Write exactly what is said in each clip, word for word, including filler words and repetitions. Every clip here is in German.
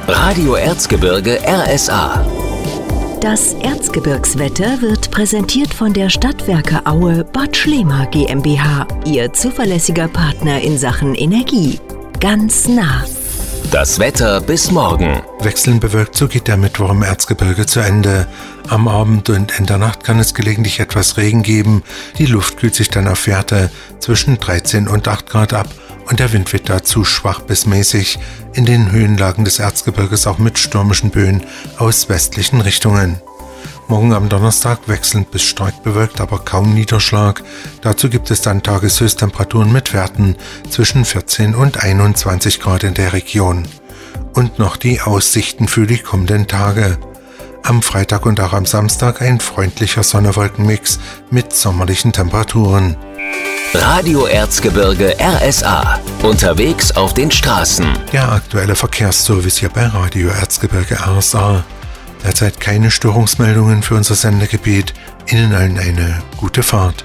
Radio Erzgebirge R S A. Das Erzgebirgswetter wird präsentiert von der Stadtwerke Aue Bad Schlema GmbH, Ihr zuverlässiger Partner in Sachen Energie. Ganz nah. Das Wetter bis morgen. Wechselnd bewölkt, so geht der Mittwoch im Erzgebirge zu Ende. Am Abend und in der Nacht kann es gelegentlich etwas Regen geben. Die Luft kühlt sich dann auf Werte zwischen dreizehn und acht Grad ab und der Wind wird dazu schwach bis mäßig. In den Höhenlagen des Erzgebirges auch mit stürmischen Böen aus westlichen Richtungen. Morgen am Donnerstag wechselnd bis stark bewölkt, aber kaum Niederschlag. Dazu gibt es dann Tageshöchsttemperaturen mit Werten zwischen vierzehn und einundzwanzig Grad in der Region. Und noch die Aussichten für die kommenden Tage. Am Freitag und auch am Samstag ein freundlicher Sonne-Wolken-Mix mit sommerlichen Temperaturen. Radio Erzgebirge R S A. Unterwegs auf den Straßen. Der aktuelle Verkehrsservice hier bei Radio Erzgebirge R S A. Derzeit keine Störungsmeldungen für unser Sendegebiet. Ihnen allen eine gute Fahrt.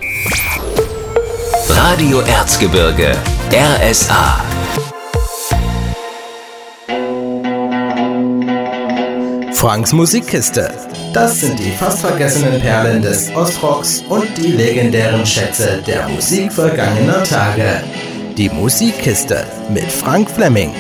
Radio Erzgebirge R S A. Franks Musikkiste. Das sind die fast vergessenen Perlen des Ostrocks und die legendären Schätze der Musik vergangener Tage. Die Musikkiste mit Frank Fleming.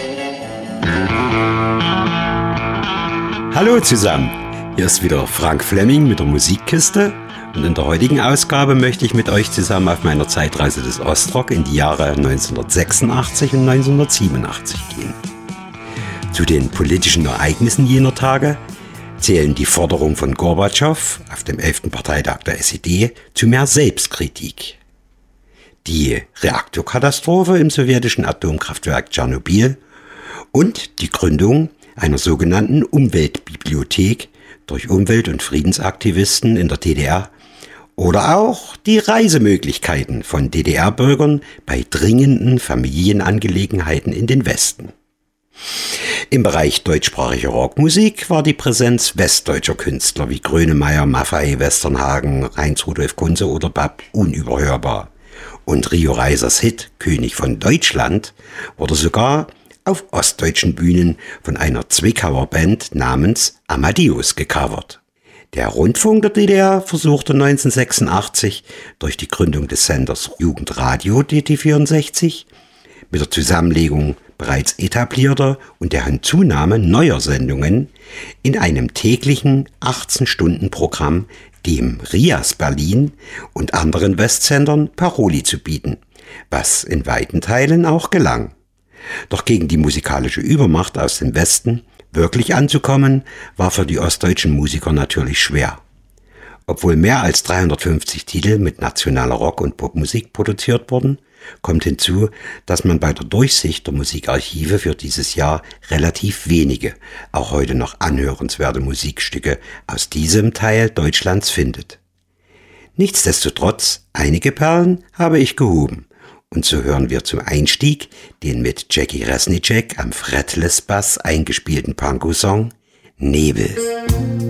Hallo zusammen, hier ist wieder Frank Fleming mit der Musikkiste und in der heutigen Ausgabe möchte ich mit euch zusammen auf meiner Zeitreise des Ostrock in die Jahre neunzehnhundertsechsundachtzig und neunzehnhundertsiebenundachtzig gehen. Zu den politischen Ereignissen jener Tage zählen die Forderung von Gorbatschow auf dem elften Parteitag der S E D zu mehr Selbstkritik, die Reaktorkatastrophe im sowjetischen Atomkraftwerk Tschernobyl und die Gründung einer sogenannten Umweltbibliothek durch Umwelt- und Friedensaktivisten in der D D R oder auch die Reisemöglichkeiten von D D R-Bürgern bei dringenden Familienangelegenheiten in den Westen. Im Bereich deutschsprachiger Rockmusik war die Präsenz westdeutscher Künstler wie Grönemeyer, Maffay, Westernhagen, Heinz-Rudolf Kunze oder Bab unüberhörbar. Und Rio Reisers Hit König von Deutschland wurde sogar auf ostdeutschen Bühnen von einer Zwickauer Band namens Amadeus gecovert. Der Rundfunk der D D R versuchte neunzehnhundertsechsundachtzig durch die Gründung des Senders Jugendradio D T vierundsechzig mit der Zusammenlegung bereits etablierter und der Hinzunahme neuer Sendungen in einem täglichen achtzehn-Stunden-Programm dem Rias Berlin und anderen Westsendern Paroli zu bieten, was in weiten Teilen auch gelang. Doch gegen die musikalische Übermacht aus dem Westen wirklich anzukommen, war für die ostdeutschen Musiker natürlich schwer. Obwohl mehr als dreihundertfünfzig Titel mit nationaler Rock- und Popmusik produziert wurden, kommt hinzu, dass man bei der Durchsicht der Musikarchive für dieses Jahr relativ wenige, auch heute noch anhörenswerte Musikstücke aus diesem Teil Deutschlands findet. Nichtsdestotrotz, einige Perlen habe ich gehoben. Und so hören wir zum Einstieg den mit Jackie Resnicek am Fretless Bass eingespielten Pankow-Song Nebel.